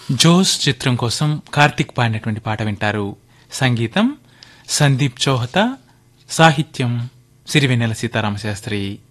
Jose చిత్రం కోసం కార్తిక్ పాడినటువంటి పాట వింటారు. సంగీతం సందీప్ చౌహతా, సాహిత్యం సిరివెన్నెల సీతారామశాస్త్రి.